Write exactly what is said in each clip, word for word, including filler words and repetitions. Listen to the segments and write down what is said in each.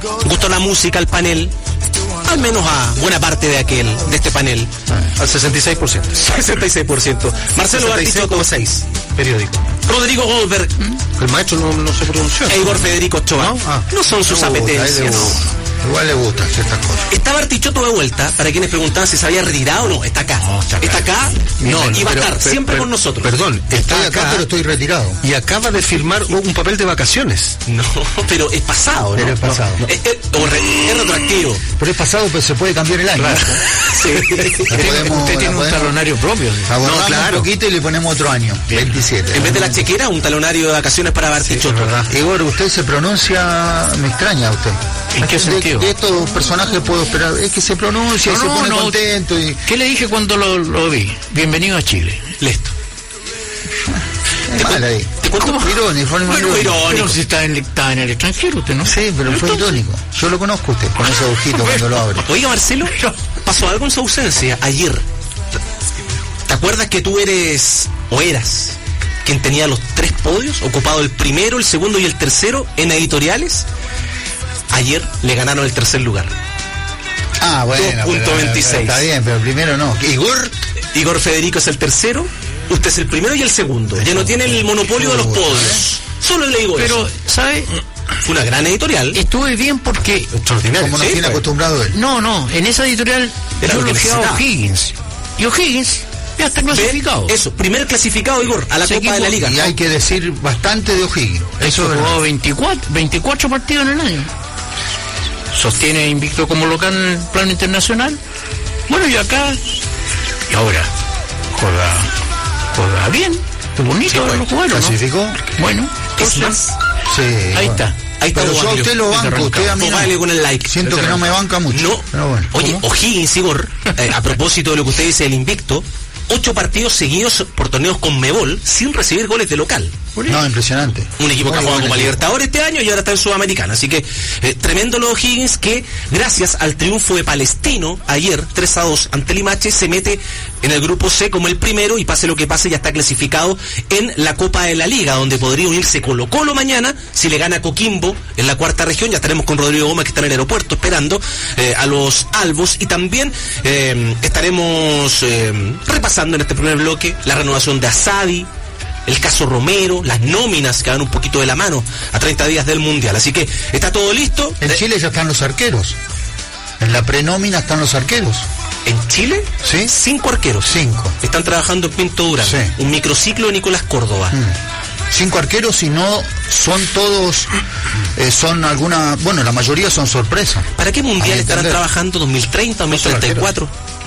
gustó la música, el panel, al menos a buena parte de aquel, de este panel. Al sesenta y seis por ciento. sesenta y seis por ciento. Marcelo Bartichotto, seis periódico. Rodrigo Goldberg. El maestro no, no se pronunció. E Igor Federico Ochoa. ¿No? Ah. No son sus Le gusta, apetencias. Igual le gustan ciertas cosas. Está Bartichotto de vuelta, para quienes preguntaban si se había retirado o no. Está acá. No, está acá. Está acá No, y va no, a pero- estar pero- siempre pero- con nosotros. Perdón, Estoy está acá, acá, pero estoy retirado. y acaba de firmar un papel de vacaciones. No, pero es pasado, ¿no? Pero es pasado. No, es, es- o re- es retroactivo. Pero es pasado, pues se puede cambiar el año. Sí. La podemos- Usted tiene la un podemos- talonario propio. Aborramos No, claro. un poquito y le ponemos otro año. veintisiete. En vez de la chequera, un talonario de vacaciones para Bartichotto. Igor, usted se pronuncia, me extraña usted. ¿En qué De- sentido? De, estos personajes puedo esperar, es que se pronuncia y se pone contento y... ¿Qué le dije cuando lo, lo vi? Bienvenido a Chile. Listo. Es mal ahí. ¿Te cuento? Fue irónico, fue Bueno, irónico. irónico. Pero si está en, está en el extranjero, usted, ¿no? Sí, pero fue irónico. Yo lo conozco a usted, con ese ojito cuando lo abre. Oiga, Marcelo, pasó algo en su ausencia ayer. ¿Te acuerdas que tú eres, o eras, quien tenía los tres podios, ocupado el primero, el segundo y el tercero en editoriales? Ayer le ganaron el tercer lugar. Ah, bueno. dos punto pero- veintiséis. Está bien, pero primero no. Igor, Igor Federico es el tercero, usted es el primero y el segundo. Ya no tiene el monopolio de los podios. Solo le digo Pero, eso. ¿sabe? Fue una gran editorial. Estuve bien porque... Extraordinario. como nos Sí, tiene pues. acostumbrado él. No, no, en esa editorial Era yo lo que lo fui a necesitaba. O'Higgins. Y O'Higgins ya está clasificado. Ve, Eso, primer clasificado, Igor, a la Ese Copa de la equipo- Liga. Y hay que decir bastante de O'Higgins. Eso Eso es verdad. jugó veinticuatro, veinticuatro partidos en el año. Sostiene invicto como local en el plano internacional. Bueno, y acá, y ahora, juega, juega bien, qué bonito Sí, verlo bueno, jugar, ¿no? ¿clasificó? Bueno, Es entonces, más, Sí. ahí bueno. está. ahí está Pero yo a Duvalio. usted lo banco, usted a mí no. Vale con el like. Siento que no me banca mucho. No. Pero bueno. Oye, ¿Cómo? O'Higgins, Igor, eh, a propósito de lo que usted dice del invicto, ocho partidos seguidos por torneos con Mebol sin recibir goles de local. No, impresionante. Un equipo que ha Muy jugado buen como equipo. Libertadores este año y ahora está en Sudamericana. Así que eh, tremendo lo de O'Higgins, que gracias al triunfo de Palestino ayer, tres a dos ante Limache, se mete en el grupo C como el primero y pase lo que pase ya está clasificado en la Copa de la Liga, donde podría unirse Colo Colo mañana si le gana Coquimbo en la cuarta región. Ya estaremos con Rodrigo Gómez, que está en el aeropuerto esperando eh, a los albos, y también eh, estaremos eh, repasando en este primer bloque la renovación de Asadi, el caso Romero, las nóminas que van un poquito de la mano a treinta días del Mundial. Así que está todo listo. En Eh, Chile ya están los arqueros. En la prenómina están los arqueros. ¿En Chile? Sí. Cinco arqueros. Cinco. Están trabajando en Pinto Durán. Sí. Un microciclo de Nicolás Córdoba. Cinco arqueros y no son todos, eh, son alguna, bueno, la mayoría son sorpresas. ¿Para qué Mundial Hay que estarán entender. trabajando? ¿dos mil treinta, dos mil treinta y cuatro?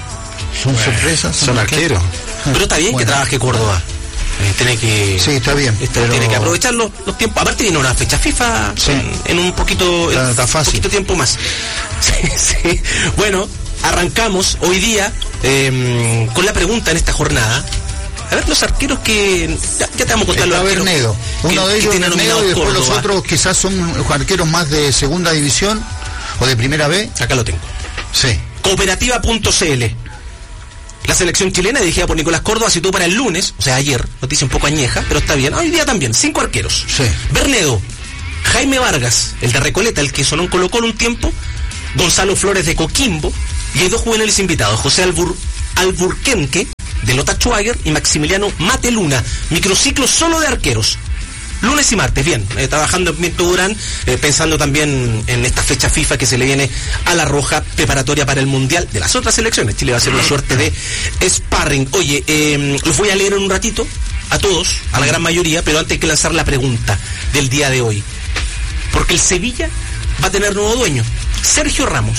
Son sorpresas. Son arqueros. Pero está bien Bueno. que trabaje Córdoba. Eh, tiene que... Sí, está bien. Este, pero- Tiene que aprovechar los, los tiempos. Aparte viene una fecha FIFA Sí. en, en un poquito Está- en está un fácil. poquito tiempo más. Sí, sí. Bueno, arrancamos hoy día eh, con la pregunta en esta jornada. A ver, los arqueros que... Ya, ya te vamos a contar los Está arqueros Bernedo. que- Uno de que ellos tiene Bernedo nominado y después los Córdoba. otros quizás son arqueros más de segunda división o de primera B. Acá lo tengo. Sí. Cooperativa punto c l. La selección chilena, dirigida por Nicolás Córdoba, citó para el lunes, o sea, ayer, noticia un poco añeja, pero está bien. Hoy día también, cinco arqueros. Sí. Bernedo, Jaime Vargas, el de Recoleta, el que sonó en Colo Colo un tiempo, Gonzalo Flores de Coquimbo, y hay dos juveniles invitados, José Albur Alburquenque, de Lota Schwager, y Maximiliano Mateluna, microciclo solo de arqueros. Lunes y martes, bien, eh, trabajando en Pinto Durán, eh, pensando también en esta fecha FIFA que se le viene a la Roja, preparatoria para el Mundial de las otras selecciones. Chile va a hacer una suerte de sparring. Oye, eh, los voy a leer en un ratito, a todos, a la gran mayoría, pero antes hay que lanzar la pregunta del día de hoy. Porque el Sevilla va a tener nuevo dueño, Sergio Ramos.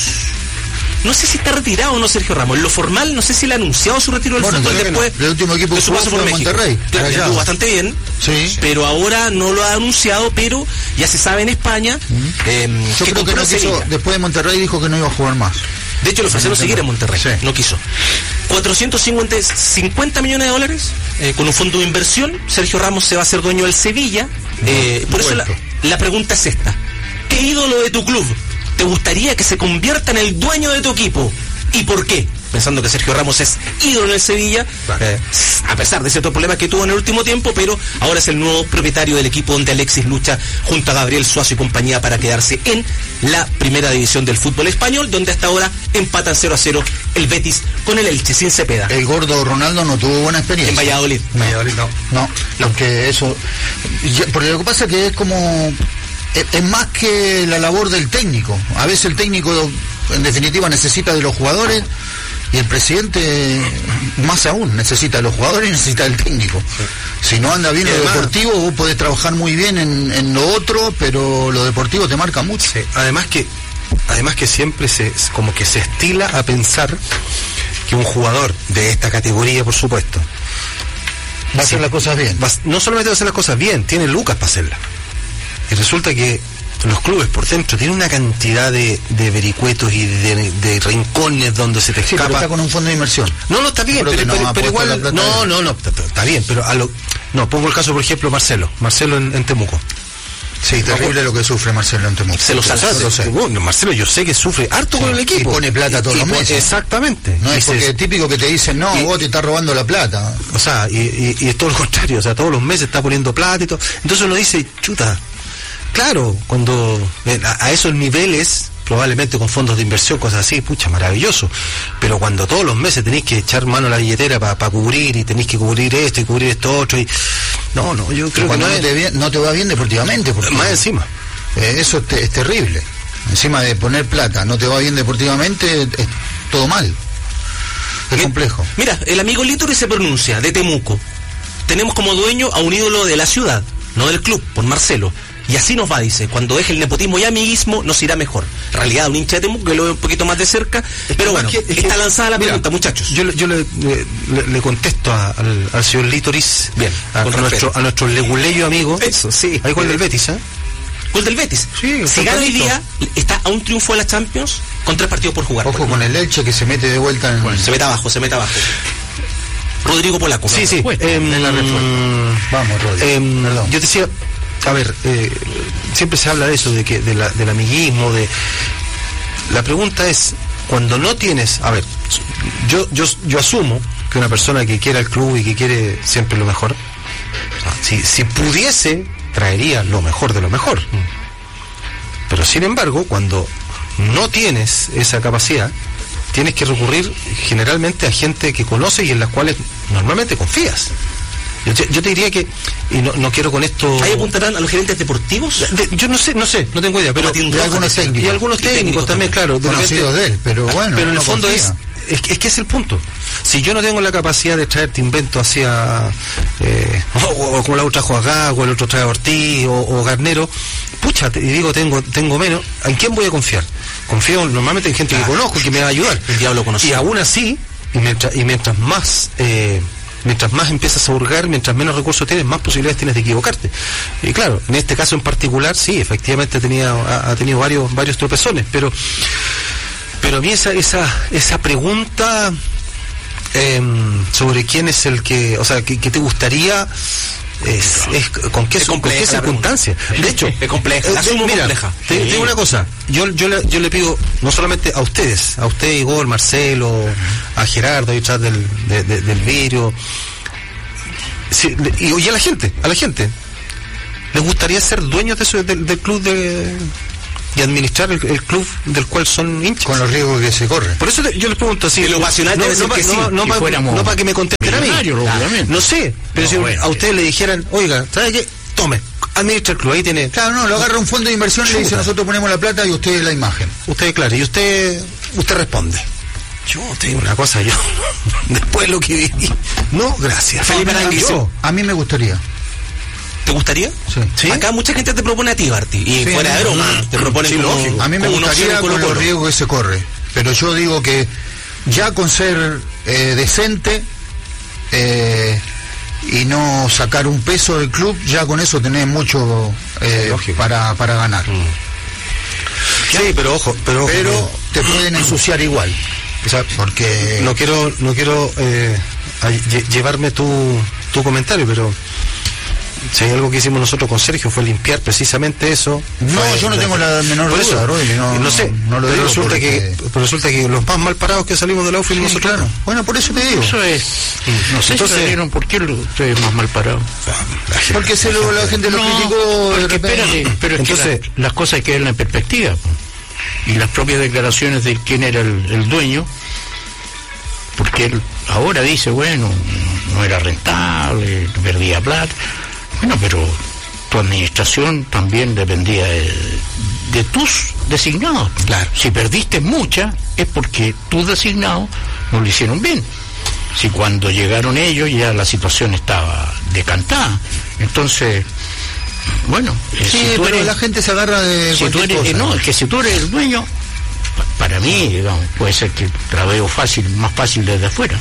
No sé si está retirado o no Sergio Ramos. En lo formal, no sé si le ha anunciado su retiro del Bueno, fútbol todavía no. después El último equipo de que su jugó paso fue por en México. Monterrey, Claro, allá. estuvo bastante bien. Sí. Pero ahora no lo ha anunciado, pero ya se sabe en España eh, Yo que creo que compró no el quiso, Sevilla. después de Monterrey dijo que no iba a jugar más. De hecho, le ofrecieron seguir en Monterrey. Sí. No quiso. cuatrocientos cincuenta millones de dólares eh, con un fondo de inversión. Sergio Ramos se va a hacer dueño del Sevilla. Eh, por eso la, vuelto. la pregunta es esta. ¿Qué ídolo de tu club te gustaría que se convierta en el dueño de tu equipo? ¿Y por qué? pensando que Sergio Ramos es ídolo en el Sevilla, claro. eh, a pesar de ciertos problemas que tuvo en el último tiempo, pero ahora es el nuevo propietario del equipo donde Alexis lucha junto a Gabriel Suazo y compañía para quedarse en la primera división del fútbol español, donde hasta ahora empatan cero a cero el Betis con el Elche, sin Cepeda. El gordo Ronaldo no tuvo buena experiencia. En Valladolid. No, Valladolid no. No, porque eso... Porque lo que pasa es que es como... Es más que la labor del técnico. A veces el técnico, en definitiva, necesita de los jugadores y el presidente, más aún, necesita de los jugadores y necesita del técnico. Sí. Si no anda bien y lo además, deportivo, vos podés trabajar muy bien en, en lo otro, pero lo deportivo te marca mucho. Sí. Además que además que siempre se como que se estila a pensar que un jugador de esta categoría, por supuesto, va a hacer sí, las cosas bien. Va, no solamente va a hacer las cosas bien, tiene lucas para hacerlas. Y resulta que los clubes por dentro tienen una cantidad de, de vericuetos y de, de rincones donde se te sí, escapa. Pero está con un fondo de inversión. No, no, está bien, pero, pero, no, pero igual... No, no, no, está, está bien, pero a lo... No, pongo el caso, por ejemplo, Marcelo. Marcelo en, en Temuco. Sí, terrible lo que sufre Marcelo en Temuco. Se lo sabe. Bueno, Marcelo yo sé que sufre harto sí, con el equipo. Y pone plata todos y, los meses. Exactamente. No es porque es típico que te dicen, no, y, vos te estás robando la plata. O sea, y, y, y es todo lo contrario. O sea, todos los meses está poniendo plata y todo. Entonces uno dice, chuta... Claro, cuando a, a esos niveles, probablemente con fondos de inversión, cosas así, pucha, maravilloso. Pero cuando todos los meses tenéis que echar mano a la billetera para pa cubrir, y tenéis que cubrir esto y cubrir esto otro, y no, no, yo creo que no, no, es... te bien, no te va bien deportivamente. Porque más encima. Eh, eso es, te, es terrible. Encima de poner plata, no te va bien deportivamente, es todo mal. Es complejo. Mira, el amigo Litori se pronuncia, de Temuco. Tenemos como dueño a un ídolo de la ciudad, no del club, por Marcelo. Y así nos va, dice, cuando deje el nepotismo y amiguismo nos irá mejor. En realidad, un hincha de Temuco que lo ve un poquito más de cerca, es pero bueno, que, es está que, lanzada la pregunta, mira, muchachos. Yo, yo le, le, le contesto a, al, al señor Litoris, bien, a, a, nuestro, a nuestro leguleyo amigo. Eso, sí. Hay gol del Betis, ¿eh? Gol del Betis. Sí, si gana hoy día, está a un triunfo de la Champions con tres partidos por jugar. Ojo con el Elche que se mete de vuelta en... Bueno, se mete abajo, se mete abajo. Rodrigo Polaco. Sí, sí. Pues, eh, en la respuesta. Vamos, Rodrigo. Eh, Perdón. Yo decía... A ver, eh, siempre se habla de eso, de que de la, del amiguismo, de... La pregunta es, cuando no tienes... A ver, yo, yo, yo asumo que una persona que quiera el club y que quiere siempre lo mejor, si, si pudiese, traería lo mejor de lo mejor. Pero sin embargo, cuando no tienes esa capacidad, tienes que recurrir generalmente a gente que conoce y en las cuales normalmente confías. Yo te, yo te diría que, y no, no quiero con esto... ¿Ahí apuntarán a los gerentes deportivos? De, de, yo no sé, no sé, no tengo idea, pero... Y algunos técnicos. Y algunos técnicos, técnicos también, claro. De conocidos repente, de él, pero bueno... Pero en no el fondo confía. es, es... Es que es el punto. Si yo no tengo la capacidad de traerte invento hacia... Eh, o, o como la otra trajo a Gago, el otro trae a Ortiz, o, o Garnero, pucha, te digo, tengo tengo menos, ¿en quién voy a confiar? Confío normalmente en gente claro. que conozco y que me va a ayudar. El diablo conocido. Y aún así, y mientras, y mientras más... Eh, mientras más empiezas a hurgar, mientras menos recursos tienes, más posibilidades tienes de equivocarte. Y claro, en este caso en particular, sí, efectivamente tenía, ha, ha tenido varios varios tropezones, pero pero a mí esa esa esa pregunta eh, sobre quién es el que, o sea, que, que te gustaría es, es con qué, con qué circunstancias. De hecho, es compleja, la eh, mira, compleja. Te, te digo una cosa, yo yo le, yo le pido no solamente a ustedes, a usted Igor, Marcelo, a Gerardo ahí detrás del de, de, del vidrio, sí, y, y a la gente, a la gente, ¿les gustaría ser dueños de su, del, del club de y administrar el, el club del cual son hinchas? Con los riesgos que se corren. Por eso te, yo les pregunto así. Y lo pasional no, debe ser no, que no, sí, no, no, para no pa que me contesten a mí. Claro. No sé, pero no, si bueno, a ustedes le dijeran, oiga, ¿sabe qué? Tome, administra el club, ahí tiene... Claro, no, lo agarra un fondo de inversión y le dice, nosotros ponemos la plata y usted la imagen. Usted, claro, y usted usted responde. Yo te digo una cosa, yo, después de lo que viví, no, gracias. Felipe Aranguizo, a mí me gustaría. ¿Te gustaría? Sí. ¿Sí? Acá mucha gente te propone a ti, Barty. Y sí, fuera de broma, mm, te proponen sí, como, lógico. A mí me gustaría con los riesgos que se corre. Pero yo digo que ya con ser eh, decente eh, y no sacar un peso del club, ya con eso tenés mucho eh, para, para ganar. Mm. Sí, pero ojo, pero ojo. Pero no. Te pueden ensuciar igual. O sea, porque no quiero, no quiero eh, a, llevarme tu, tu comentario, pero si hay algo que hicimos nosotros con Sergio fue limpiar precisamente eso. No, fue, yo no tengo la menor por duda, eso, Roy, no, no sé, no lo pero digo resulta porque... que pero resulta que los más mal parados que salimos de la U fuimos Sí, nosotros. claro. Bueno, por eso te digo. Eso es. No sé Entonces, si lo vieron, ¿por qué lo- ustedes más mal parados? Porque se lo, la gente lo criticó de porque repente. espérate, pero es Entonces- que la- las cosas hay que verlas en perspectiva. Po. Y las propias declaraciones de quién era el, el dueño, porque él ahora dice, bueno, no era rentable, perdía plata. Bueno, pero tu administración también dependía de, de tus designados. Claro. Si perdiste mucha, es porque tus designados no lo hicieron bien. Si cuando llegaron ellos ya la situación estaba decantada. Entonces, bueno, eh, Sí, si tú pero eres, la gente se agarra de si tú cualquier eres, eh, cosa. no, es que si tú eres el dueño, pa- para mí, digamos, puede ser que la veo fácil, más fácil desde afuera.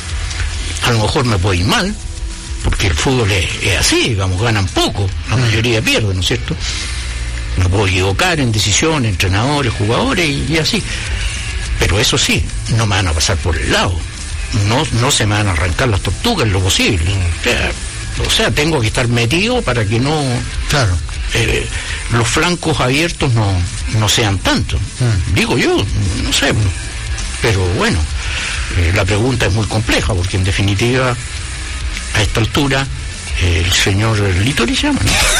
A lo mejor me puede ir mal, porque el fútbol es, es así, digamos, ganan poco, la mayoría pierden, ¿no es cierto? Me puedo equivocar en decisiones, entrenadores, jugadores y, y así. Pero eso sí, no me van a pasar por el lado. No, no se me van a arrancar las tortugas en lo posible. O sea, o sea, tengo que estar metido para que no Claro. eh, los flancos abiertos no, no sean tanto. Mm. Digo yo, no sé. Pero bueno, eh, la pregunta es muy compleja, porque en definitiva, a esta altura, eh, el señor Litori se llama,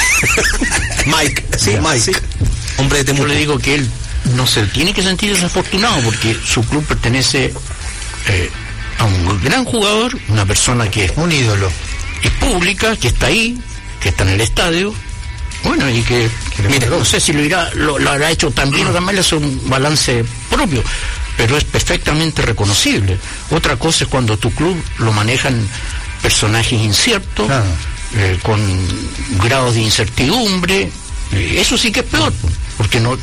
¿no? Mike, sí, Ya. Mike. Sí. Hombre de Yo Temuco. le digo que él no se tiene que sentir desafortunado, porque su club pertenece eh, a un gran jugador, una persona que Un ídolo. es pública, que está ahí, que está en el estadio, bueno, y que, mire, no sé si lo irá, lo, lo hará hecho tan bien o tan mal, es un balance propio, pero es perfectamente reconocible. Otra cosa es cuando tu club lo manejan personajes inciertos, Claro. eh, con grados de incertidumbre, eh, eso sí que es peor, porque no,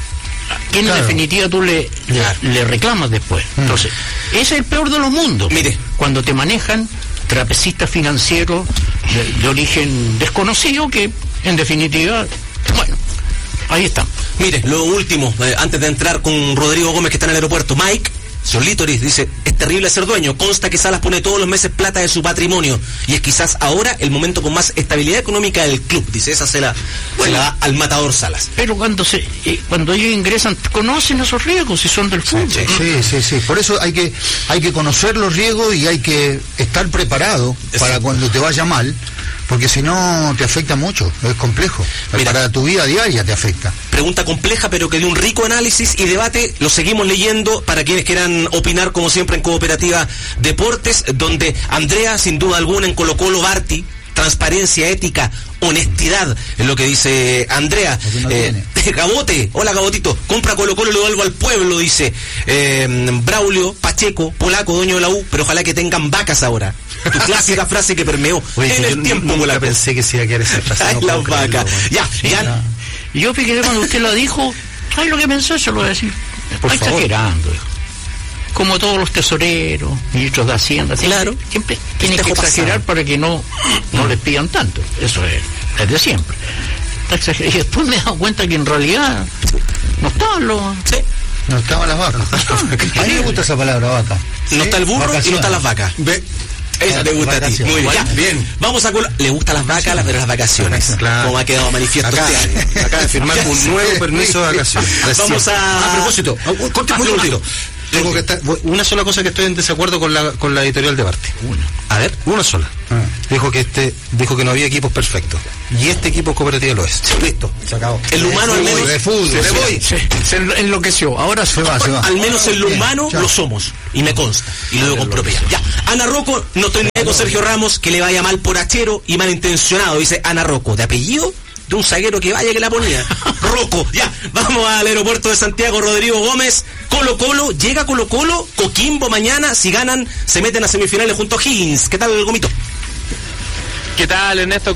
¿quién Claro. en definitiva tú le, le, le reclamas después? Entonces, ese es el peor de los mundos. Mire. Cuando te manejan trapecistas financieros de, de origen desconocido que, en definitiva, bueno, ahí está. Mire, lo último, eh, antes de entrar con Rodrigo Gómez que está en el aeropuerto, Mike, señor Litori, dice, es terrible ser dueño, consta que Salas pone todos los meses plata de su patrimonio y es quizás ahora el momento con más estabilidad económica del club, dice, esa se la, Bueno. se la da al matador Salas. Pero cuando se eh, cuando ellos ingresan, conocen esos riesgos si son del fútbol. Sí, sí, sí. Por eso hay que hay que conocer los riesgos y hay que estar preparado para cuando te vaya mal, porque si no te afecta mucho, es complejo. Mira. Para tu vida diaria te afecta. Pregunta compleja, pero que de un rico análisis y debate, lo seguimos leyendo para quienes quieran opinar, como siempre, en Cooperativa Deportes, donde Andrea, sin duda alguna, en Colo Colo, Barty, transparencia, ética, honestidad, es lo que dice Andrea. Lo que no Eh, Gabote, hola Gabotito, compra Colo Colo y lo devuelvo al pueblo, dice eh, Braulio, Pacheco, polaco, dueño de la U, pero ojalá que tengan vacas ahora. Tu clásica frase que permeó Oye, en yo el n- tiempo, nunca polaco. pensé que se iba a quedar esa frase. Ay, no las puedo creerlo, vacas. güey. Ya, ya. Y yo fíjate cuando usted lo dijo, ¿sabes lo que pensé? Se lo voy a decir. Por Está favor. exagerando, hijo. Como todos los tesoreros, ministros de Hacienda, siempre, Claro. siempre tienen que Festejo exagerar pasado. para que no, no les pidan tanto. Eso es, es de siempre. Está exagerado. Y después me he dado cuenta que en realidad no estaban los... Sí. No estaban las vacas. A mí me gusta esa palabra, vaca. No está el burro y no Vacaciones. están las vacas. Ve. Esa te gusta a ti. Vacaciones. Muy bien. Ya, Ya, bien. Vamos a... colo- Le gustan las vacas, pero las vacaciones. Claro. Como ha quedado manifiesto Acá, este año. acaba de firmar un nuevo permiso de vacaciones. Vamos a... A propósito, corte muy cortito. Tengo que estar, una sola cosa que estoy en desacuerdo con la con la editorial de Barty. Una. A ver, una sola. Ah. Dijo que este dijo que no había equipos perfectos. Y este equipo cooperativa lo es. Listo, se acabó. En lo humano al menos... De fútbol. Me voy. Se, se enloqueció. Ahora Se va, se va. Al menos en lo Bien, humano chao. lo somos. Y me consta. Y lo digo con propiedad. Ya. Ana Rocco, no estoy ni con Sergio Ramos, que le vaya mal por hachero y malintencionado. Dice Ana Rocco. ¿De apellido? De un zaguero que vaya que la ponía. Rocco. Ya. Vamos al aeropuerto de Santiago. Rodrigo Gómez. Colo Colo. Llega Colo Colo. Coquimbo mañana. Si ganan, se meten a semifinales junto a Higgins. ¿Qué tal, Gomito? ¿Qué tal, Ernesto?